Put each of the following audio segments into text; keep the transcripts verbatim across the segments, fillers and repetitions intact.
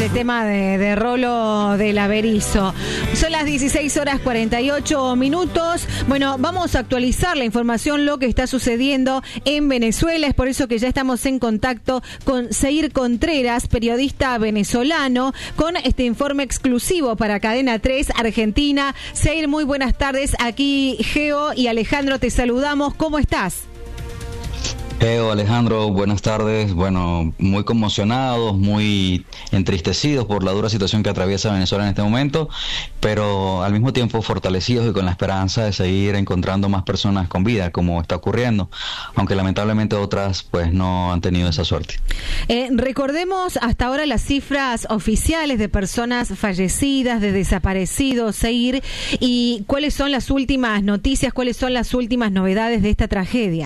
este tema de, de Rolo de la Berizo. Son las dieciséis horas cuarenta y ocho minutos. Bueno, vamos a actualizar la información, lo que está sucediendo en Venezuela. Es por eso que ya estamos en contacto con Seir Contreras, periodista venezolano, con este informe exclusivo para Cadena tres Argentina. Seir, muy buenas tardes. Aquí Geo y Alejandro te saludamos. ¿Cómo estás? Geo, Alejandro, buenas tardes. Bueno, muy conmocionados, muy entristecidos por la dura situación que atraviesa Venezuela en este momento, pero al mismo tiempo fortalecidos y con la esperanza de seguir encontrando más personas con vida, como está ocurriendo, aunque lamentablemente otras pues no han tenido esa suerte. Eh, recordemos hasta ahora las cifras oficiales de personas fallecidas, de desaparecidos, Seir, y cuáles son las últimas noticias, cuáles son las últimas novedades de esta tragedia.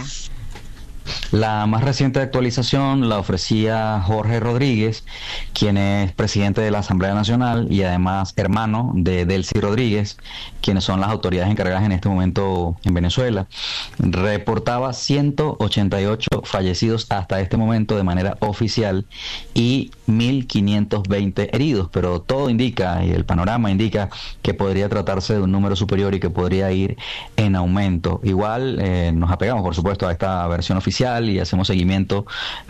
La más reciente actualización la ofrecía Jorge Rodríguez, quien es presidente de la Asamblea Nacional y además hermano de Delcy Rodríguez, quienes son las autoridades encargadas en este momento en Venezuela. Reportaba ciento ochenta y ocho fallecidos hasta este momento de manera oficial y mil quinientos veinte heridos, pero todo indica, y el panorama indica, que podría tratarse de un número superior y que podría ir en aumento. Igual eh, nos apegamos, por supuesto, a esta versión oficial y hacemos seguimiento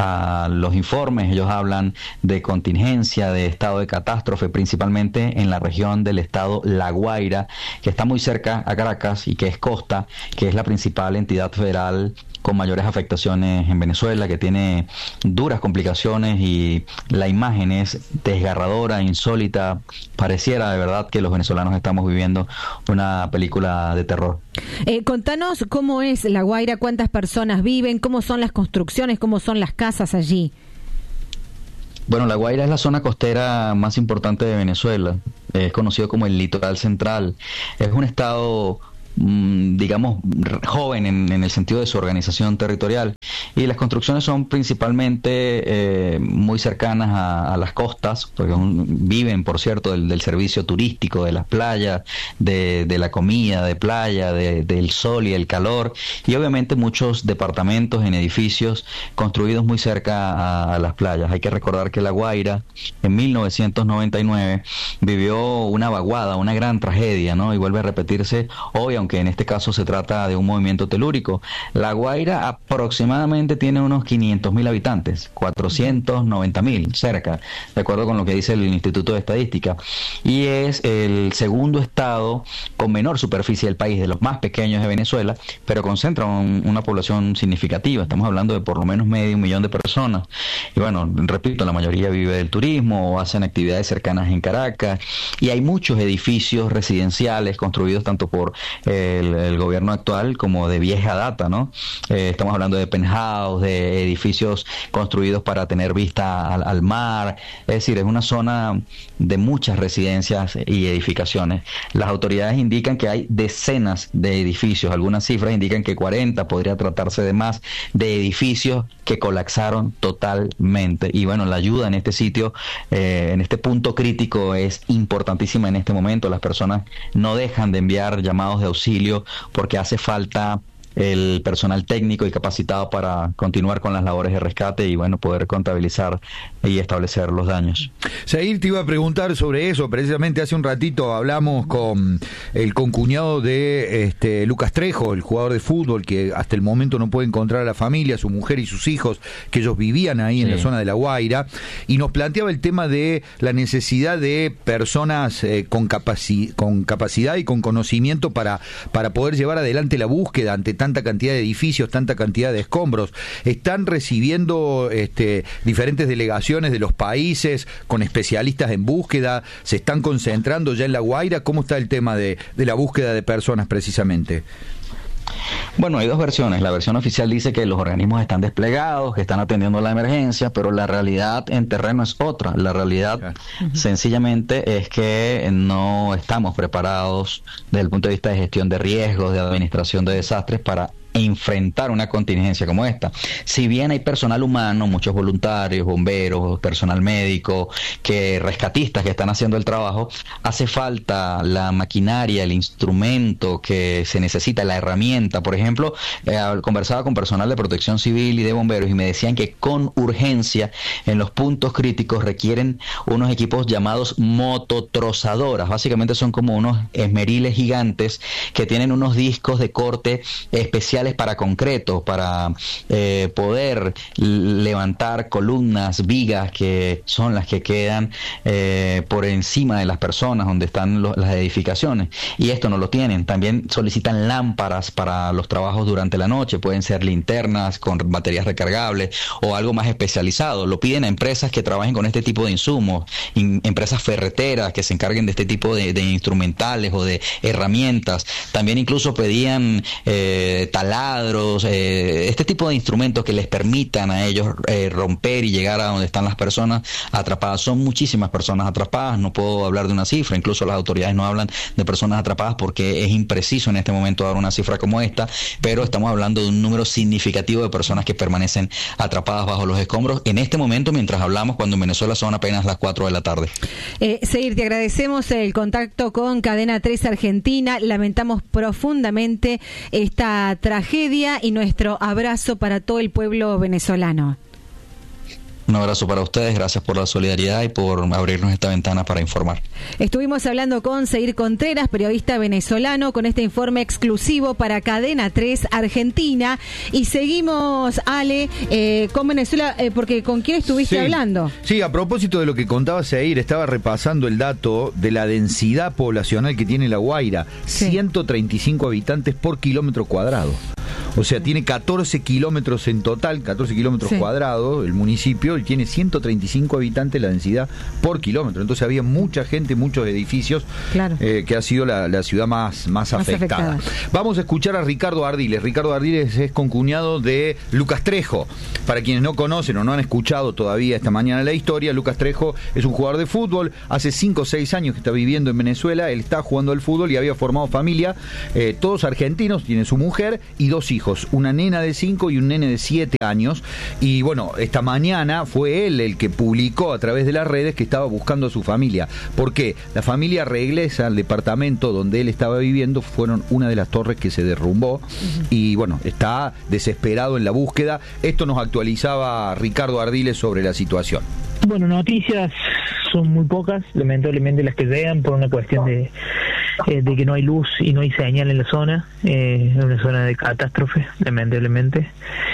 a los informes. Ellos hablan de contingencia, de estado de catástrofe, principalmente en la región del estado La Guaira, que está muy cerca a Caracas y que es costa, que es la principal entidad federal con mayores afectaciones en Venezuela, que tiene duras complicaciones y la imagen es desgarradora, insólita. Pareciera de verdad que los venezolanos estamos viviendo una película de terror. Eh, contanos cómo es La Guaira, cuántas personas viven, cómo son las construcciones, cómo son las casas allí. Bueno, La Guaira es la zona costera más importante de Venezuela. Es conocido como el litoral central. Es un estado, digamos, joven en, en el sentido de su organización territorial, y las construcciones son principalmente eh, muy cercanas a, a las costas, porque un, viven, por cierto, del, del servicio turístico, de las playas, de, de la comida de playa, de, del sol y el calor, y obviamente muchos departamentos en edificios construidos muy cerca a, a las playas. Hay que recordar que La Guaira en mil novecientos noventa y nueve vivió una vaguada, una gran tragedia, ¿no? Y vuelve a repetirse hoy, aunque en este caso se trata de un movimiento telúrico. La Guaira aproximadamente tiene unos quinientos mil habitantes, cuatrocientos noventa mil cerca, de acuerdo con lo que dice el Instituto de Estadística, y es el segundo estado con menor superficie del país, de los más pequeños de Venezuela, pero concentra un, una población significativa. Estamos hablando de por lo menos medio millón de personas, y bueno, repito, la mayoría vive del turismo o hacen actividades cercanas en Caracas, y hay muchos edificios residenciales construidos tanto por eh, el, el gobierno actual como de vieja data, ¿no? Eh, estamos hablando de penthouse, de edificios construidos para tener vista al, al mar. Es decir, es una zona de muchas residencias y edificaciones. Las autoridades indican que hay decenas de edificios, algunas cifras indican que cuarenta, podría tratarse de más, de edificios que colapsaron totalmente. Y bueno, la ayuda en este sitio, eh, en este punto crítico, es importantísima en este momento. Las personas no dejan de enviar llamados de auxilio porque hace falta el personal técnico y capacitado para continuar con las labores de rescate y bueno, poder contabilizar y establecer los daños. Seir, te iba a preguntar sobre eso. Precisamente hace un ratito hablamos con el concuñado de este Lucas Trejo, el jugador de fútbol que hasta el momento no puede encontrar a la familia, su mujer y sus hijos, que ellos vivían ahí en sí, la zona de La Guaira, y nos planteaba el tema de la necesidad de personas eh, con, capaci- con capacidad y con conocimiento para, para poder llevar adelante la búsqueda ante tanta cantidad de edificios, tanta cantidad de escombros. ¿Están recibiendo este, diferentes delegaciones de los países con especialistas en búsqueda? ¿Se están concentrando ya en La Guaira? ¿Cómo está el tema de, de la búsqueda de personas precisamente? Bueno, hay dos versiones. La versión oficial dice que los organismos están desplegados, que están atendiendo la emergencia, pero la realidad en terreno es otra. La realidad uh-huh. sencillamente es que no estamos preparados desde el punto de vista de gestión de riesgos, de administración de desastres, para enfrentar una contingencia como esta. Si bien hay personal humano, muchos voluntarios, bomberos, personal médico, que rescatistas que están haciendo el trabajo, hace falta la maquinaria, el instrumento que se necesita, la herramienta. Por ejemplo, eh, conversaba con personal de protección civil y de bomberos y me decían que con urgencia en los puntos críticos requieren unos equipos llamados mototrozadoras. Básicamente son como unos esmeriles gigantes que tienen unos discos de corte especiales para concreto, para eh, poder levantar columnas, vigas, que son las que quedan eh, por encima de las personas donde están lo, las edificaciones, y esto no lo tienen. También solicitan lámparas para los trabajos durante la noche, pueden ser linternas con baterías recargables o algo más especializado. Lo piden a empresas que trabajen con este tipo de insumos, in, empresas ferreteras que se encarguen de este tipo de, de instrumentales o de herramientas. También incluso pedían eh, taladros, eh, este tipo de instrumentos que les permitan a ellos eh, romper y llegar a donde están las personas atrapadas. Son muchísimas personas atrapadas, no puedo hablar de una cifra, incluso las autoridades no hablan de personas atrapadas porque es impreciso en este momento dar una cifra como esta, pero estamos hablando de un número significativo de personas que permanecen atrapadas bajo los escombros en este momento mientras hablamos, cuando en Venezuela son apenas las cuatro de la tarde. Eh, Seir, te agradecemos el contacto con Cadena tres Argentina, lamentamos profundamente esta tragedia y nuestro abrazo para todo el pueblo venezolano. Un abrazo para ustedes, gracias por la solidaridad y por abrirnos esta ventana para informar. Estuvimos hablando con Seir Contreras, periodista venezolano, con este informe exclusivo para Cadena tres Argentina. Y seguimos, Ale, eh, con Venezuela, eh, porque ¿con quién estuviste sí, hablando? Sí, a propósito de lo que contaba Seir, estaba repasando el dato de la densidad poblacional que tiene La Guaira, sí. ciento treinta y cinco habitantes por kilómetro cuadrado. O sea, tiene catorce kilómetros en total, catorce kilómetros sí. cuadrados el municipio, y tiene ciento treinta y cinco habitantes la densidad por kilómetro. Entonces había mucha gente, muchos edificios, claro. eh, que ha sido la, la ciudad más, más, más afectada. afectada. Vamos a escuchar a Ricardo Ardiles. Ricardo Ardiles es concuñado de Lucas Trejo. Para quienes no conocen o no han escuchado todavía esta mañana la historia, Lucas Trejo es un jugador de fútbol. Hace cinco o seis años que está viviendo en Venezuela. Él está jugando al fútbol y había formado familia. Eh, todos argentinos, tiene su mujer y dos hijos. Una nena de cinco y un nene de siete años. Y bueno, esta mañana fue él el que publicó a través de las redes que estaba buscando a su familia. ¿Por qué? La familia regresa al departamento donde él estaba viviendo, fueron una de las torres que se derrumbó. Uh-huh. Y bueno, está desesperado en la búsqueda. Esto nos actualizaba Ricardo Ardiles sobre la situación. Bueno, noticias son muy pocas, lamentablemente las que llegan por una cuestión de, eh, de que no hay luz y no hay señal en la zona, eh, es una zona de catástrofe, lamentablemente.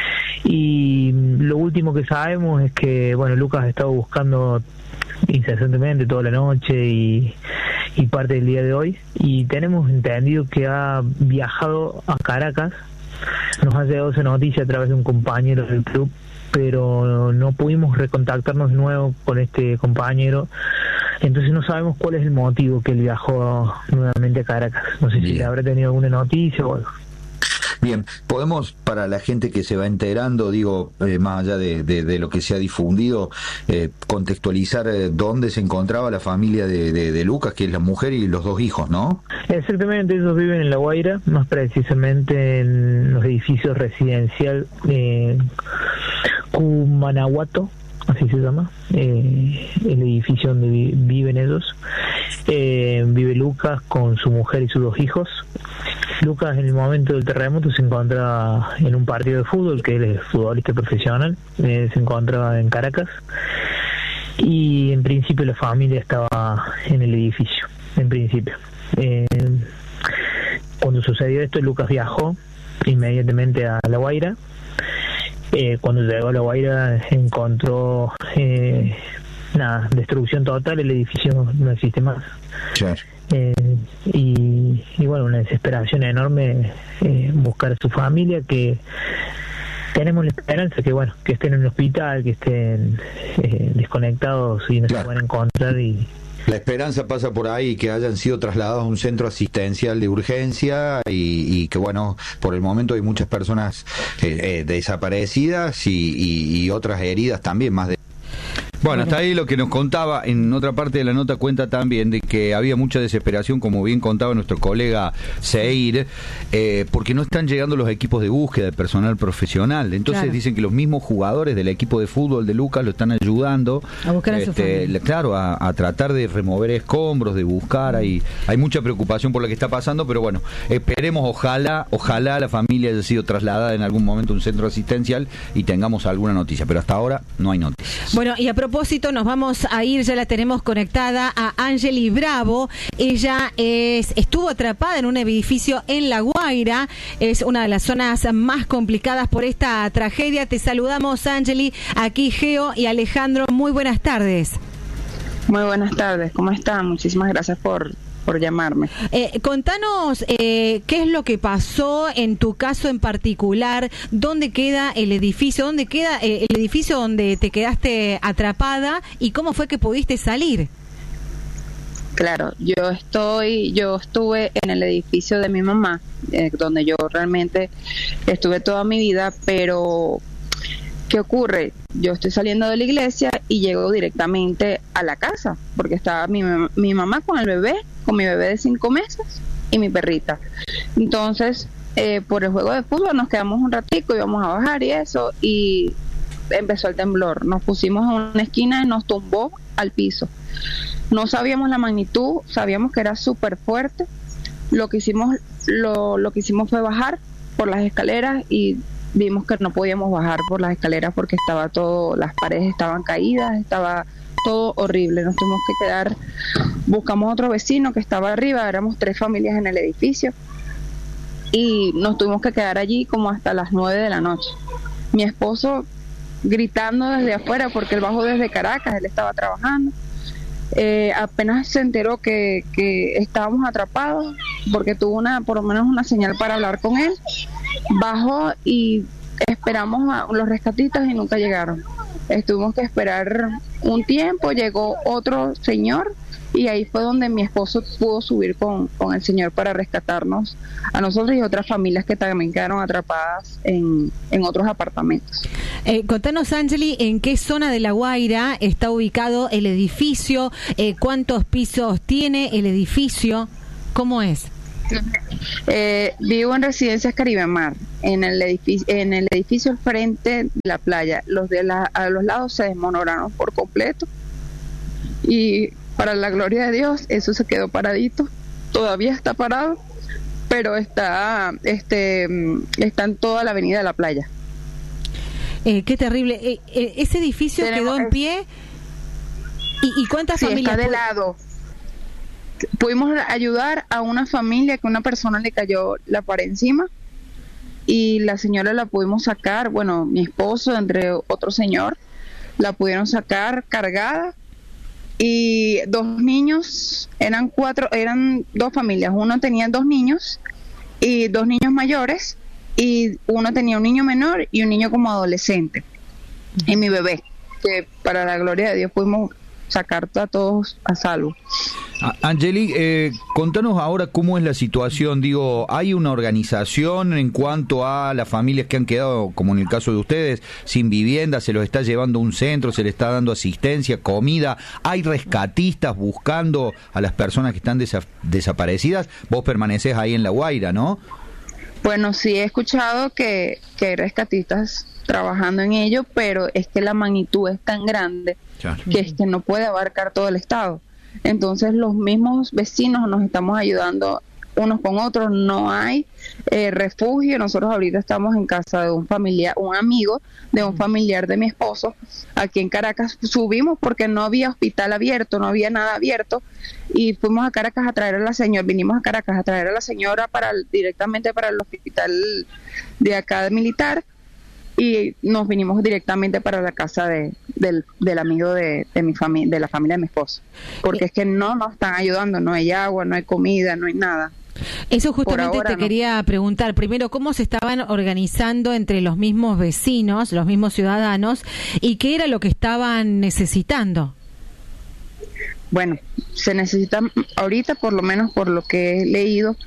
Y lo último que sabemos es que, bueno, Lucas ha estado buscando incesantemente toda la noche y, y parte del día de hoy, y tenemos entendido que ha viajado a Caracas. Nos ha llegado esa noticia a través de un compañero del club, pero no pudimos recontactarnos de nuevo con este compañero, entonces no sabemos cuál es el motivo que él viajó nuevamente a Caracas. No sé Bien. si habrá tenido alguna noticia o algo. Bien, podemos, para la gente que se va enterando, digo, eh, más allá de, de, de lo que se ha difundido, eh, contextualizar eh, dónde se encontraba la familia de, de, de Lucas, que es la mujer y los dos hijos, ¿no? Exactamente, ellos viven en La Guaira, más precisamente en los edificios residencial de Cumanahuato, así se llama, eh, el edificio donde vi, viven ellos. Eh, vive Lucas con su mujer y sus dos hijos. Lucas en el momento del terremoto se encontraba en un partido de fútbol, que él es futbolista profesional, eh, se encontraba en Caracas, y en principio la familia estaba en el edificio, en principio. Eh, cuando sucedió esto, Lucas viajó inmediatamente a La Guaira. Eh, cuando llegó a La Guaira encontró eh, nada, destrucción total, el edificio no existe más. Claro. Eh, y, y bueno, una desesperación enorme, eh, buscar a su familia, que tenemos la esperanza que bueno, que estén en el hospital, que estén eh, desconectados y no claro. se van a encontrar. Y la esperanza pasa por ahí, que hayan sido trasladados a un centro asistencial de urgencia y, y que bueno, por el momento hay muchas personas eh, eh, desaparecidas y, y, y otras heridas también, más de Bueno, hasta ahí lo que nos contaba, en otra parte de la nota cuenta también de que había mucha desesperación, como bien contaba nuestro colega Seir, eh, porque no están llegando los equipos de búsqueda de personal profesional. Entonces claro. dicen que los mismos jugadores del equipo de fútbol de Lucas lo están ayudando a buscar este, a su familia. Claro, a, a tratar de remover escombros, de buscar. Hay, hay mucha preocupación por lo que está pasando, pero bueno, esperemos, ojalá, ojalá la familia haya sido trasladada en algún momento a un centro asistencial y tengamos alguna noticia, pero hasta ahora no hay noticias. Bueno, y a propósito propósito, nos vamos a ir, ya la tenemos conectada a Angeli Bravo. Ella es estuvo atrapada en un edificio en La Guaira, es una de las zonas más complicadas por esta tragedia. Te saludamos, Angeli, aquí Geo y Alejandro, muy buenas tardes. Muy buenas tardes, ¿cómo están? Muchísimas gracias por... por llamarme. Eh, contanos eh, qué es lo que pasó en tu caso en particular, dónde queda el edificio, dónde queda eh, el edificio donde te quedaste atrapada y cómo fue que pudiste salir. Claro, yo estoy, yo estuve en el edificio de mi mamá, eh, donde yo realmente estuve toda mi vida, pero ¿qué ocurre? Yo estoy saliendo de la iglesia y llego directamente a la casa, porque estaba mi, mi mamá con el bebé, con mi bebé de cinco meses y mi perrita. Entonces, eh, por el juego de fútbol nos quedamos un ratico, íbamos a bajar y eso, y empezó el temblor. Nos pusimos en una esquina y nos tumbó al piso. No sabíamos la magnitud, sabíamos que era súper fuerte. Lo que hicimos, lo, lo que hicimos fue bajar por las escaleras y vimos que no podíamos bajar por las escaleras porque estaba todo, las paredes estaban caídas, estaba todo horrible. Nos tuvimos que quedar, buscamos otro vecino que estaba arriba, éramos tres familias en el edificio y nos tuvimos que quedar allí como hasta las nueve de la noche. Mi esposo gritando desde afuera porque él bajó desde Caracas, él estaba trabajando. Eh, apenas se enteró que, que estábamos atrapados porque tuvo una, por lo menos una señal para hablar con él, bajó y esperamos a los rescatistas y nunca llegaron. Tuvimos que esperar un tiempo, llegó otro señor y ahí fue donde mi esposo pudo subir con, con el señor para rescatarnos a nosotros y otras familias que también quedaron atrapadas en, en otros apartamentos. Eh, contanos, Angeli, ¿en qué zona de La Guaira está ubicado el edificio? Eh, ¿Cuántos pisos tiene el edificio? ¿Cómo es? Eh, vivo en Residencias Caribe Mar, en el edificio, en el edificio al frente de la playa. Los de la, a los lados se desmoronaron por completo y para la gloria de Dios eso se quedó paradito. Todavía está parado, pero está, este, está en toda la avenida de la playa. Eh, qué terrible. Eh, eh, ese edificio Tenemos, quedó en pie. ¿Y, y cuántas sí, familias? Está de lado. Pudimos ayudar a una familia que una persona le cayó la pared encima y la señora la pudimos sacar, bueno, mi esposo entre otro señor la pudieron sacar cargada y dos niños, eran cuatro, eran dos familias, uno tenía dos niños y dos niños mayores y uno tenía un niño menor y un niño como adolescente y mi bebé, que para la gloria de Dios pudimos sacar a todos a salvo. Angeli, eh, contanos ahora cómo es la situación. Digo, ¿hay una organización en cuanto a las familias que han quedado, como en el caso de ustedes, sin vivienda? ¿Se los está llevando a un centro? ¿Se les está dando asistencia, comida? ¿Hay rescatistas buscando a las personas que están desa- desaparecidas? Vos permanecés ahí en La Guaira, ¿no? Bueno, sí he escuchado que, que hay rescatistas trabajando en ello, pero es que la magnitud es tan grande claro. que es que no puede abarcar todo el estado. Entonces los mismos vecinos nos estamos ayudando unos con otros, no hay eh, refugio. Nosotros ahorita estamos en casa de un familiar, un amigo de un familiar de mi esposo, aquí en Caracas. Subimos porque no había hospital abierto, no había nada abierto, y fuimos a Caracas a traer a la señora, vinimos a Caracas a traer a la señora para directamente para el hospital de acá de militar, y nos vinimos directamente para la casa de, del, del amigo de, de mi familia, de la familia de mi esposo, porque es que no nos están ayudando, no hay agua, no hay comida, no hay nada. Eso justamente te no. quería preguntar. Primero, ¿cómo se estaban organizando entre los mismos vecinos, los mismos ciudadanos, y qué era lo que estaban necesitando? Bueno, se necesita ahorita, por lo menos por lo que he leído,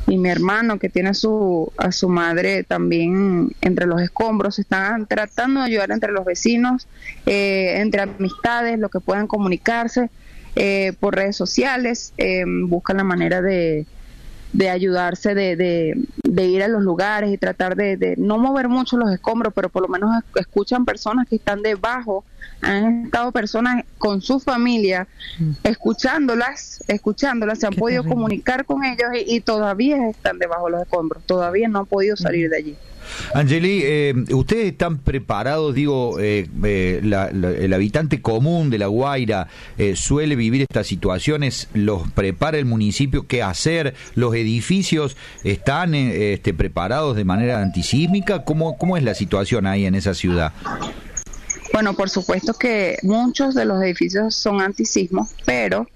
y mi hermano que tiene a su, a su madre también entre los escombros. Están tratando de ayudar entre los vecinos, eh, entre amistades, lo que puedan comunicarse eh, por redes sociales, eh, buscan la manera de de ayudarse, de, de, de ir a los lugares y tratar de, de no mover mucho los escombros, pero por lo menos escuchan personas que están debajo, han estado personas con su familia escuchándolas, escuchándolas, se han Qué podido terrible. comunicar con ellos y, y todavía están debajo de los escombros, todavía no han podido salir de allí. Angeli, eh, ¿ustedes están preparados? Digo, eh, eh, la, la, el habitante común de La Guaira eh, suele vivir estas situaciones, ¿los prepara el municipio? ¿Qué hacer? ¿Los edificios están eh, este, preparados de manera antisísmica? ¿Cómo, cómo es la situación ahí en esa ciudad? Bueno, por supuesto que muchos de los edificios son antisismos, pero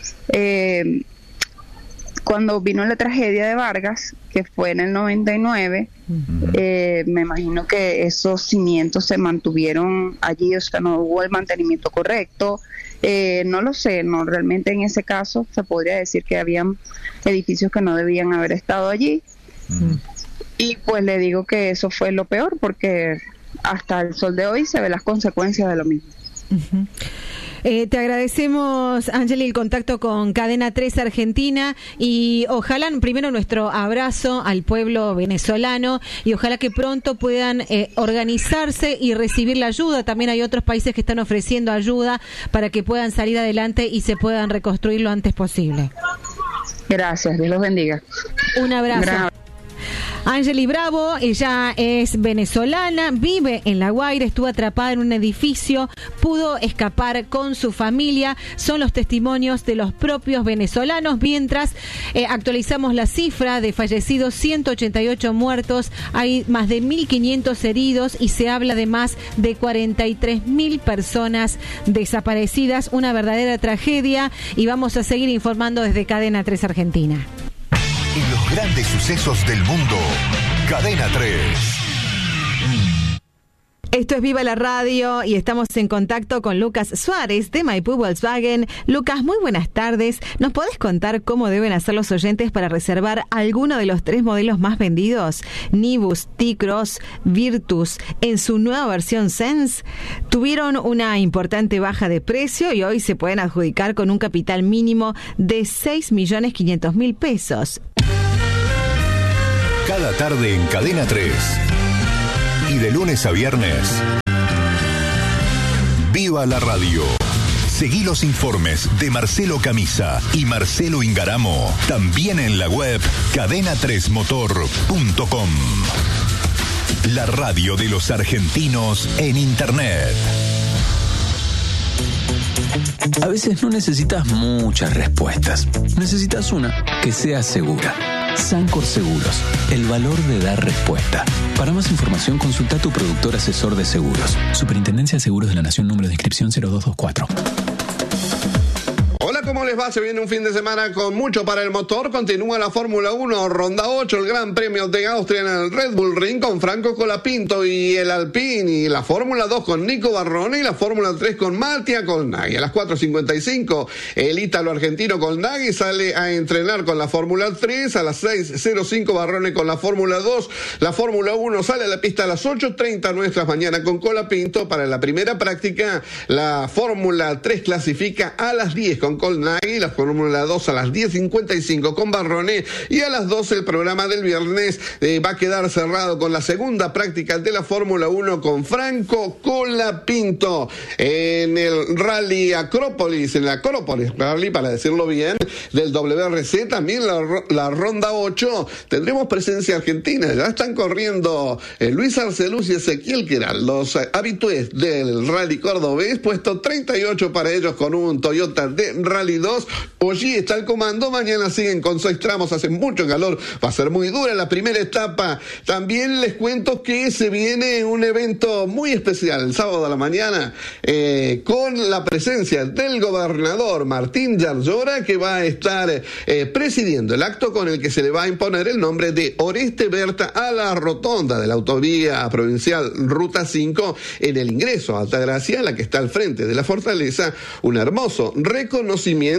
eh, cuando vino la tragedia de Vargas, que fue en el noventa y nueve, uh-huh. eh, me imagino que esos cimientos se mantuvieron allí, o sea, no hubo el mantenimiento correcto, eh, no lo sé, no realmente en ese caso se podría decir que habían edificios que no debían haber estado allí, uh-huh. y pues le digo que eso fue lo peor, porque hasta el sol de hoy se ven las consecuencias de lo mismo. Uh-huh. Eh, te agradecemos, Angeli, el contacto con Cadena tres Argentina y ojalá, primero, nuestro abrazo al pueblo venezolano y ojalá que pronto puedan eh, organizarse y recibir la ayuda. También hay otros países que están ofreciendo ayuda para que puedan salir adelante y se puedan reconstruir lo antes posible. Gracias, Dios los bendiga. Un abrazo. Gran... Angeli Bravo, ella es venezolana, vive en La Guaira, estuvo atrapada en un edificio, pudo escapar con su familia. Son los testimonios de los propios venezolanos. Mientras eh, actualizamos la cifra de fallecidos, ciento ochenta y ocho muertos, hay más de mil quinientos heridos y se habla de más de cuarenta y tres mil personas desaparecidas. Una verdadera tragedia y vamos a seguir informando desde Cadena tres Argentina. En los grandes sucesos del mundo, Cadena tres. Esto es Viva la Radio y estamos en contacto con Lucas Suárez de Maipú Volkswagen. Lucas, muy buenas tardes. ¿Nos podés contar cómo deben hacer los oyentes para reservar alguno de los tres modelos más vendidos? Nivus, T-Cross, Virtus, en su nueva versión Sense, tuvieron una importante baja de precio y hoy se pueden adjudicar con un capital mínimo de seis millones quinientos mil pesos. Cada tarde en Cadena tres y de lunes a viernes, Viva la Radio. Seguí los informes de Marcelo Camisa y Marcelo Ingaramo también en la web cadena tres motor punto com. La radio de los argentinos en Internet. A veces no necesitas muchas respuestas. Necesitas una que sea segura. Sancor Seguros, el valor de dar respuesta. Para más información, consulta a tu productor asesor de seguros. Superintendencia de Seguros de la Nación, número de inscripción cero dos dos cuatro. Hola, ¿cómo les va? Se viene un fin de semana con mucho para el motor. Continúa la Fórmula uno, Ronda ocho, el Gran Premio de Austria en el Red Bull Ring con Franco Colapinto y el Alpine, y la Fórmula dos con Nico Barrone y la Fórmula tres con Mattia Colnaghi. A las cuatro cincuenta y cinco, el ítalo argentino Colnaghi sale a entrenar con la Fórmula tres. A las seis cero cinco, Barrone con la Fórmula dos. La Fórmula uno sale a la pista a las ocho treinta nuestras mañana con Colapinto. Para la primera práctica, la Fórmula tres clasifica a las diez con Colnaghi, la Fórmula dos a las diez cincuenta y cinco con Barrone, y a las doce el programa del viernes eh, va a quedar cerrado con la segunda práctica de la Fórmula uno con Franco Colapinto en el Rally Acrópolis, en la Acrópolis Rally, para decirlo bien, del W R C. También la, la Ronda ocho, tendremos presencia argentina, ya están corriendo eh, Luis Arcelus y Ezequiel Queral, los eh, habitués del Rally cordobés, puesto treinta y ocho para ellos con un Toyota de Rally dos. Hoy está el comando, mañana siguen con seis tramos, hace mucho calor, va a ser muy dura la primera etapa. También les cuento que se viene un evento muy especial el sábado a la mañana, eh, con la presencia del gobernador Martín Yarlora, que va a estar eh, presidiendo el acto con el que se le va a imponer el nombre de Oreste Berta a la rotonda de la autovía provincial Ruta cinco en el ingreso a Altagracia, la que está al frente de la fortaleza. Un hermoso reconocimiento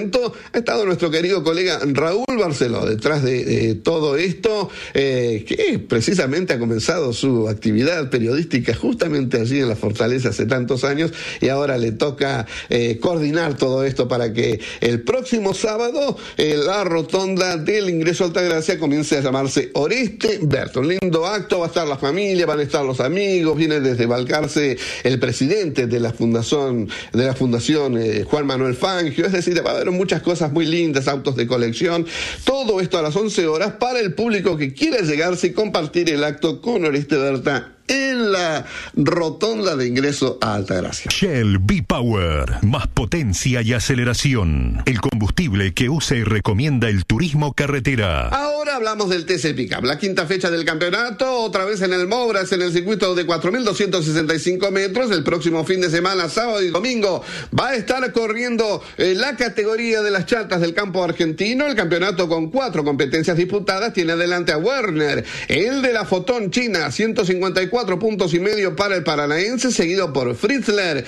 momento ha estado nuestro querido colega Raúl Barceló detrás de, de todo esto, eh, que precisamente ha comenzado su actividad periodística justamente allí en la Fortaleza hace tantos años, y ahora le toca eh, coordinar todo esto para que el próximo sábado eh, la rotonda del ingreso a Altagracia comience a llamarse Oreste Berto. Un lindo acto, va a estar la familia, van a estar los amigos, viene desde Balcarce el presidente de la fundación, de la fundación eh, Juan Manuel Fangio, es decir, va a haber muchas cosas muy lindas, autos de colección, todo esto a las once horas para el público que quiera llegarse y compartir el acto con Oreste Berta en la rotonda de ingreso a Altagracia. Shell V-Power, más potencia y aceleración. El combustible que usa y recomienda el turismo carretera. Ahora hablamos del T C Pickup, la quinta fecha del campeonato, otra vez en el Mouras, en el circuito de cuatro mil doscientos sesenta y cinco metros. El próximo fin de semana, sábado y domingo, va a estar corriendo eh, la categoría de las chatas del campo argentino. El campeonato, con cuatro competencias disputadas, tiene adelante a Werner, el de la Fotón China, ciento cincuenta y cuatro puntos y medio para el paranaense, seguido por Fritzler.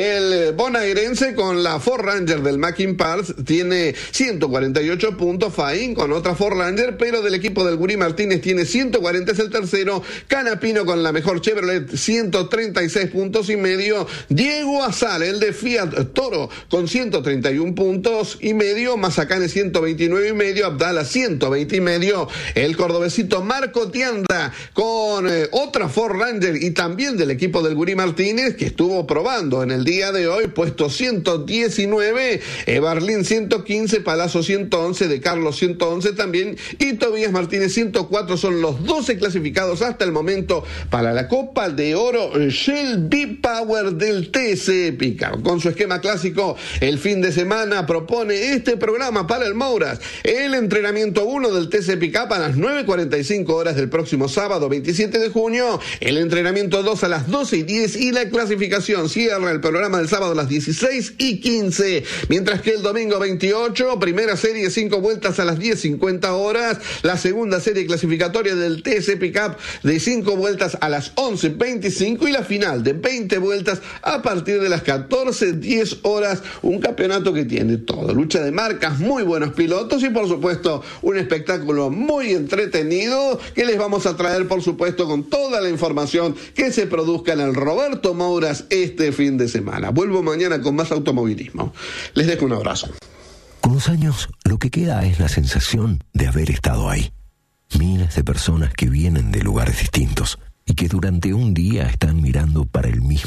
El bonaerense, con la Ford Ranger del Mackin Parts, tiene ciento cuarenta y ocho puntos. Faín con otra Ford Ranger, pero del equipo del Gurí Martínez tiene ciento cuarenta, es el tercero. Canapino con la mejor Chevrolet, ciento treinta y seis puntos y medio. Diego Azar, el de Fiat Toro, con ciento treinta y uno puntos y medio. Mazacane, ciento veintinueve y medio. Abdala, ciento veinte y medio. El cordobesito Marco Tianda, con eh, otra Ford Ranger y también del equipo del Gurí Martínez, que estuvo probando en el día de hoy, puesto ciento diecinueve. Ebarlín, ciento quince. Palazzo, ciento once. De Carlos, ciento once también. Y Tobías Martínez, ciento cuatro. Son los doce clasificados hasta el momento para la Copa de Oro Shell V-Power del T C Pickup. Con su esquema clásico, el fin de semana propone este programa para el Mouras: el entrenamiento uno del T C Pickup a las nueve cuarenta y cinco horas del próximo sábado veintisiete de junio, el entrenamiento dos a las doce y diez, y la clasificación cierra el programa del sábado a las dieciséis y quince, mientras que el domingo veintiocho, primera serie cinco vueltas a las diez cincuenta horas, la segunda serie clasificatoria del T C Pickup de cinco vueltas a las once veinticinco, y la final de veinte vueltas a partir de las catorce diez horas. Un campeonato que tiene todo: lucha de marcas, muy buenos pilotos y por supuesto un espectáculo muy entretenido que les vamos a traer, por supuesto, con toda la información que se produzca en el Roberto Mouras este fin de semana. Vuelvo mañana con más automovilismo. Les dejo un abrazo. Con los años, lo que queda es la sensación de haber estado ahí. Miles de personas que vienen de lugares distintos y que durante un día están mirando para el mismo